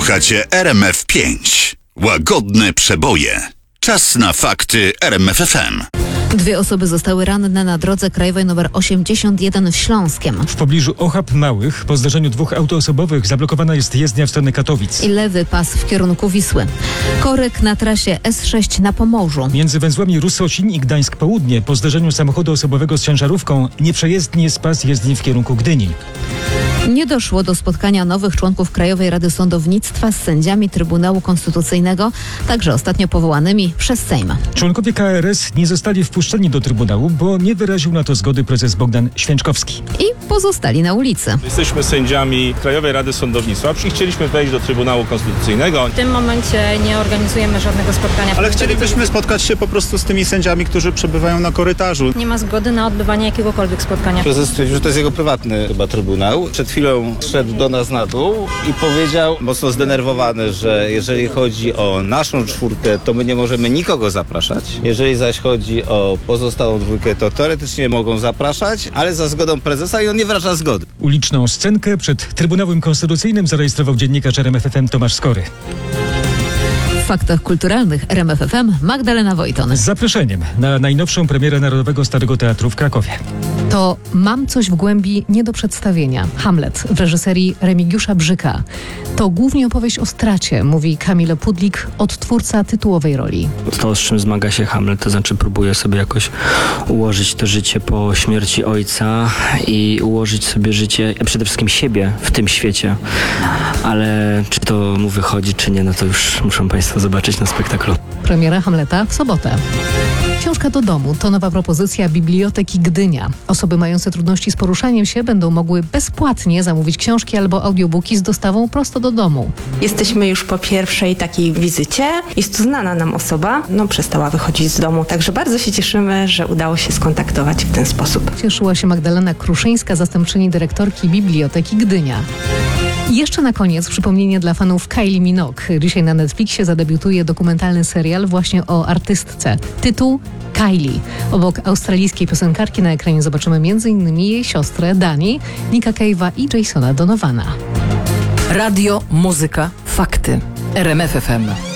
Słuchacie RMF5. Łagodne przeboje. Czas na fakty RMF FM. 2 osoby zostały ranne na drodze krajowej nr 81 w Śląskiem. W pobliżu Ochab-Małych po zdarzeniu 2 autoosobowych zablokowana jest jezdnia w stronę Katowic. I lewy pas w kierunku Wisły. Korek na trasie S6 na Pomorzu. Między węzłami Rusocin i Gdańsk Południe po zdarzeniu samochodu osobowego z ciężarówką nieprzejezdny jest pas jezdni w kierunku Gdyni. Nie doszło do spotkania nowych członków Krajowej Rady Sądownictwa z sędziami Trybunału Konstytucyjnego, także ostatnio powołanymi przez Sejm. Członkowie KRS nie zostali wpuszczeni do Trybunału, bo nie wyraził na to zgody prezes Bogdan Święczkowski. I pozostali na ulicy. Jesteśmy sędziami Krajowej Rady Sądownictwa i chcieliśmy wejść do Trybunału Konstytucyjnego. W tym momencie nie organizujemy żadnego spotkania. Ale chcielibyśmy spotkać się po prostu z tymi sędziami, którzy przebywają na korytarzu. Nie ma zgody na odbywanie jakiegokolwiek spotkania. Prezes stwierdził, że to jest jego prywatny chyba trybunał. Przed chwilą szedł do nas na dół i powiedział, mocno zdenerwowany, że jeżeli chodzi o naszą 4, to my nie możemy nikogo zapraszać. Jeżeli zaś chodzi o pozostałą 2, to teoretycznie mogą zapraszać, ale za zgodą prezesa i on nie wyraża zgody. Uliczną scenkę przed Trybunałem Konstytucyjnym zarejestrował dziennikarz RMF FM Tomasz Skory. W faktach kulturalnych RMF FM Magdalena Wojton. Z zaproszeniem na najnowszą premierę Narodowego Starego Teatru w Krakowie. To Mam coś w głębi nie do przedstawienia. Hamlet w reżyserii Remigiusza Brzyka. To głównie opowieść o stracie, mówi Kamil Pudlik, odtwórca tytułowej roli. To, z czym zmaga się Hamlet, to znaczy próbuje sobie jakoś ułożyć to życie po śmierci ojca i ułożyć sobie życie, przede wszystkim siebie w tym świecie. Ale czy to mu wychodzi, czy nie, no to już muszą Państwo zobaczyć na spektaklu. Premiera Hamleta w sobotę. Książka do domu to nowa propozycja Biblioteki Gdynia. Osoby mające trudności z poruszaniem się będą mogły bezpłatnie zamówić książki albo audiobooki z dostawą prosto do domu. Jesteśmy już po pierwszej takiej wizycie. Jest to znana nam osoba, przestała wychodzić z domu. Także bardzo się cieszymy, że udało się skontaktować w ten sposób. Cieszyła się Magdalena Kruszyńska, zastępczyni dyrektorki Biblioteki Gdynia. I jeszcze na koniec przypomnienie dla fanów Kylie Minogue. Dzisiaj na Netflixie zadebiutuje dokumentalny serial właśnie o artystce. Tytuł Kylie. Obok australijskiej piosenkarki na ekranie zobaczymy m.in. jej siostrę Dani, Nicka Cave'a i Jasona Donovana. Radio, muzyka, fakty. RMF FM.